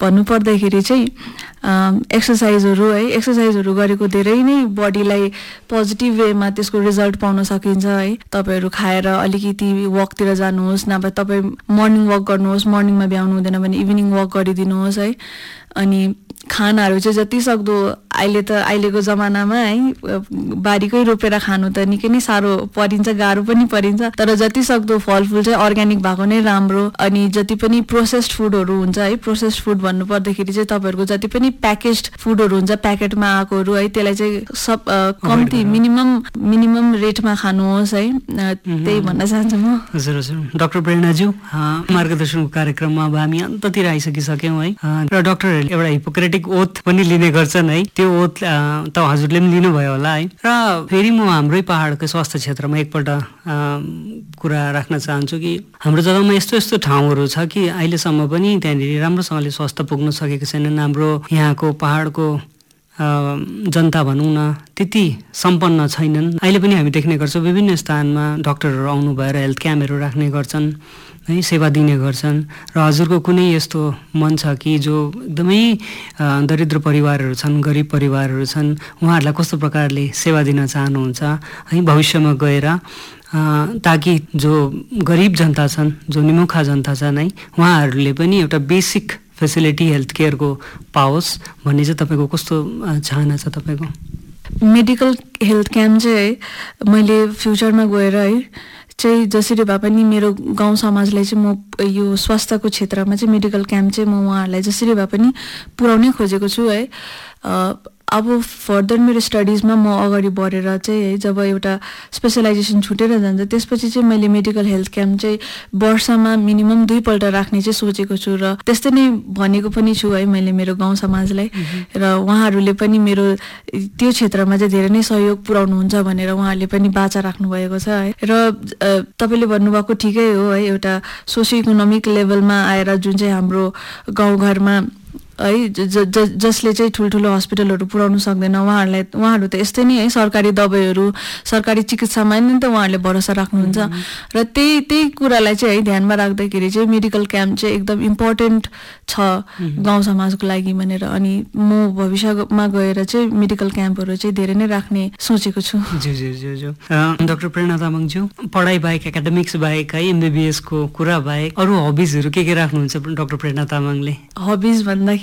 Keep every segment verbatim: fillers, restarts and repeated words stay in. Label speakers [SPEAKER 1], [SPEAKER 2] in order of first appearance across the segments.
[SPEAKER 1] भन्नुपर्दाखेरि चाहिँ एक्सर्साइजहरू है एक्सर्साइजहरू गरेको धेरै नै बडीलाई पोजिटिभ वेमा त्यसको रिजल्ट पाउन सकिन्छ है। तपाईँहरू खाएर अलिकति वकतिर जानुहोस्, नभए तपाईँ मर्निङ वक गर्नुहोस्, मर्निङमा भ्याउनु हुँदैन भने इभिनिङ वक गरिदिनुहोस् है। अनि खानाहरू चाहिँ जति सक्दो अहिले त अहिलेको जमानामा है बारीकै रोपेर खानु त निकै नै साह्रो परिन्छ, गाह्रो पनि परिन्छ, तर जति सक्दो फलफुल चाहिँ अर्ग्यानिक भएको नै राम्रो। अनि जति पनि प्रोसेस्ड फुडहरू हुन्छ है, प्रोसेस्ड फुड भन्नुपर्दाखेरि चाहिँ तपाईँहरूको जति पनि प्याकेज्ड फुडहरू हुन्छ प्याकेटमा आएकोहरू है, त्यसलाई चाहिँ सब कम्ती मिनिमम मिनिमम रेटमा खानुहोस् है, त्यही भन्न चाहन्छु म।
[SPEAKER 2] हजुर हजुर डाक्टर प्रेरणाज्यू, मार्गदर्शनको कार्यक्रममा अब हामी अन्ततिर आइसकिसक्यौँ है। र डाक्टरहरूले एउटा हिपोक्रेटिक ओथ पनि लिने गर्छन् है, त्यो ओथ त हजुरले पनि लिनुभयो होला है। र फेरि म हाम्रै पहाडको स्वास्थ्य क्षेत्रमा एकपल्ट कुरा राख्न चाहन्छु कि हाम्रो जग्गामा यस्तो यस्तो ठाउँहरू छ कि अहिलेसम्म पनि त्यहाँनिर राम्रोसँगले स्वास्थ्य पुग्न सकेको छैनन्। हाम्रो यहाँको पहाडको जनता भनौँ न त्यति सम्पन्न छैनन्। अहिले पनि हामी देख्ने गर्छौँ विभिन्न स्थानमा डक्टरहरू आउनु भएर हेल्थ क्याम्पहरू राख्ने गर्छन् है, सेवा दिने गर्छन्। र हजुरको कुनै यस्तो मन छ कि जो एकदमै दरिद्र परिवारहरू छन्, गरिब परिवारहरू छन्, उहाँहरूलाई कस्तो प्रकारले सेवा दिन चाहनुहुन्छ है भविष्यमा गएर, ताकि जो गरिब जनता छन्, जो निमुखा जनता छन् है, उहाँहरूले पनि एउटा बेसिक फेसिलिटी हेल्थ केयरको पाओस् भन्ने चाहिँ तपाईँको कस्तो चाहना छ तपाईँको?
[SPEAKER 1] मेडिकल हेल्थ क्याम्प चाहिँ है मैले फ्युचरमा गएर है चाहिँ जसरी भए पनि मेरो गाउँ समाजलाई चाहिँ म यो स्वास्थ्यको क्षेत्रमा चाहिँ मेडिकल क्याम्प चाहिँ म उहाँहरूलाई जसरी भए पनि पुर्याउनै खोजेको छु है। अब फर्दर मेरो स्टडिजमा म अगाडि बढेर चाहिँ है जब एउटा स्पेसलाइजेसन छुटेर जान्छ त्यसपछि चाहिँ मैले मेडिकल हेल्थ क्याम्प चाहिँ वर्षमा मिनिमम दुईपल्ट राख्ने चाहिँ सोचेको छु। र त्यस्तै नै भनेको पनि छु है मैले मेरो गाउँ समाजलाई, र उहाँहरूले पनि मेरो त्यो क्षेत्रमा चाहिँ धेरै नै सहयोग पुर्याउनुहुन्छ भनेर उहाँहरूले पनि बाचा राख्नुभएको छ है। र तपाईँले भन्नुभएको ठिकै हो है, एउटा सोसियो इकोनोमिक लेभलमा आएर जुन चाहिँ हाम्रो गाउँघरमा है ज ज जसले चाहिँ ठुल्ठुलो हस्पिटलहरू पुर्याउनु सक्दैन उहाँहरूलाई, उहाँहरू त यस्तै नै है सरकारी दबाईहरू सरकारी चिकित्सामा नै त उहाँहरूले भरोसा राख्नुहुन्छ। र त्यही त्यही कुरालाई चाहिँ है ध्यानमा राख्दाखेरि चाहिँ मेडिकल क्याम्प चाहिँ एकदम इम्पोर्टेन्ट छ गाउँ समाजको लागि भनेर, अनि म भविष्यमा गएर चाहिँ मेडिकल क्याम्पहरू चाहिँ धेरै नै राख्ने सोचेको छु।
[SPEAKER 2] ज्यू ज्यू ज्यू ज्यू डाक्टर प्रेरणा तामाङज्यू, पढाइ बाहेक एकाडेमिक्स बाहेक है एमबिबिएसको कुरा बाहेक अरू हबिजहरू के के राख्नुहुन्छ डाक्टर प्रेरणा तामाङले?
[SPEAKER 1] हबिज भन्दाखेरि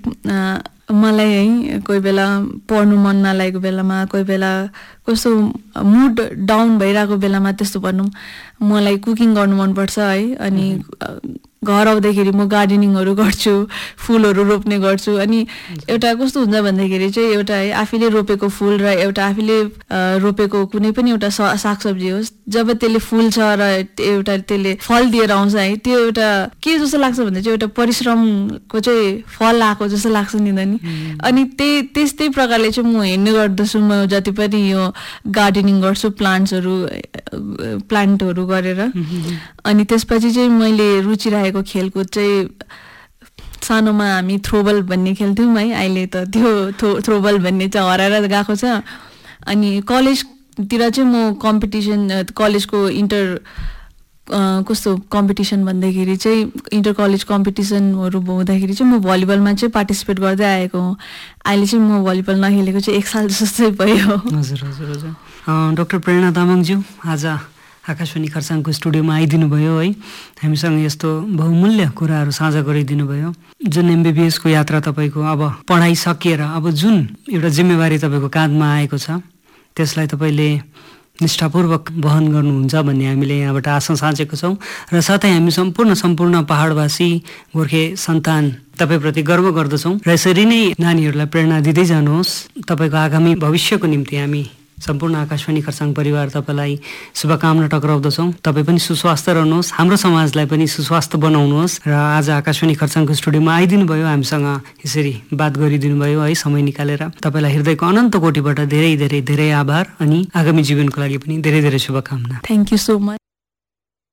[SPEAKER 1] मलाई है कोही बेला पढ्नु मन नलागेको बेलामा, कोही बेला कस्तो मुड डाउन भइरहेको बेलामा त्यस्तो भनौँ मलाई कुकिङ गर्नु मनपर्छ है। अनि घर आउँदाखेरि म गार्डनिङहरू गर्छु, फुलहरू रोप्ने गर्छु। अनि एउटा कस्तो हुन्छ भन्दाखेरि चाहिँ एउटा है आफैले रोपेको फुल र एउटा आफैले रोपेको कुनै पनि एउटा सागसब्जी होस्, जब त्यसले फुल्छ र एउटा त्यसले फल दिएर आउँछ है, त्यो एउटा के जस्तो लाग्छ भन्दा चाहिँ एउटा परिश्रमको चाहिँ फल आएको जस्तो लाग्छ नि त नि। अनि त्यही त्यस्तै प्रकारले चाहिँ म हेर्ने गर्दछु, म जति पनि यो गार्डनिङ गर्छु प्लान्ट्सहरू प्लान्टहरू गरेर। अनि त्यसपछि चाहिँ मैले रुचि राखेको खेलकुद चाहिँ सानोमा हामी थ्रोबल भन्ने खेल्थ्यौँ है, अहिले त त्यो थ्रो थ्रोबल भन्ने चाहिँ हराएर गएको छ। अनि कलेजतिर चाहिँ म कम्पिटिसन कलेजको इन्टर कस्तो कम्पिटिसन भन्दाखेरि चाहिँ इन्टर कलेज कम्पिटिसनहरू हुँदाखेरि चाहिँ म भलिबलमा चाहिँ पार्टिसिपेट गर्दै आएको हुँ। अहिले चाहिँ म भलिबल नखेलेको चाहिँ एक साल जस्तै भयो।
[SPEAKER 2] हजुर हजुर हजुर डाक्टर प्रेरणा तामाङज्यू आज आकाशवाणी खरसाङको स्टुडियोमा आइदिनु भयो है, हामीसँग यस्तो बहुमूल्य कुराहरू साझा गरिदिनु भयो। जुन एमबिबिएसको यात्रा तपाईँको अब पढाइ सकिएर अब जुन एउटा जिम्मेवारी तपाईँको काँधमा आएको छ त्यसलाई तपाईँले निष्ठापूर्वक वहन गर्नुहुन्छ भन्ने हामीले यहाँबाट आशा साँचेको छौँ। र साथै हामी सम्पूर्ण सम्पूर्ण पहाडवासी गोर्खे सन्तान तपाईँप्रति गर्व गर्दछौँ। र यसरी नै नानीहरूलाई प्रेरणा दिँदै जानुहोस्। तपाईँको आगामी भविष्यको निम्ति हामी सम्पूर्ण आकाशवाणी खरसाङ परिवार तपाईँलाई शुभकामना टक्राउँदछौँ। तपाईँ पनि सुस्वास्थ्य रहनुहोस्, हाम्रो समाजलाई पनि सुस्वास्थ्य बनाउनुहोस्। र आज आकाशवाणी खरसाङको स्टुडियोमा आइदिनु भयो, हामीसँग यसरी बात गरिदिनु भयो है समय निकालेर। तपाईँलाई हृदयको अनन्त कोटिबाट धेरै धेरै धेरै आभार अनि आगामी जीवनको लागि पनि धेरै धेरै शुभकामना।
[SPEAKER 1] Thank you so much.